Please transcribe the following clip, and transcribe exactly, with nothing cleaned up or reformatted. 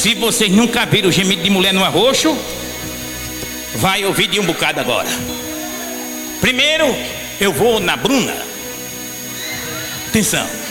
Se vocês nunca viram o gemido de mulher no arroxo, vai ouvir de um bocado agora. Primeiro, eu vou na Bruna. Atenção.